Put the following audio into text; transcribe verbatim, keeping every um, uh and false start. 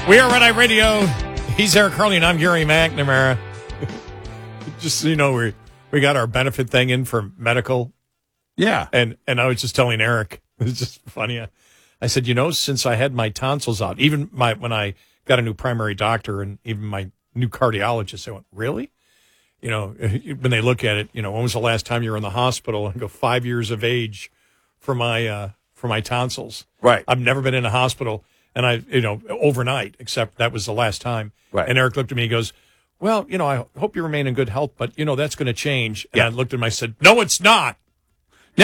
We are Red Eye Radio. He's Eric Carly, and I'm Gary McNamara. Just so you know, we we got our benefit thing in for medical. Yeah. And and I was just telling Eric, it's just funny. I said, you know, since I had my tonsils out, even my when I got a new primary doctor and even my new cardiologist, I went, really? You know, when they look at it, you know, when was the last time you were in the hospital? I go, five years of age for my uh, for my tonsils. Right. I've never been in a hospital. And I, you know, overnight, except that was the last time. Right. And Eric looked at me, he goes, well, you know, I hope you remain in good health, but, you know, that's going to change. And yeah. I looked at him, I said, no, it's not.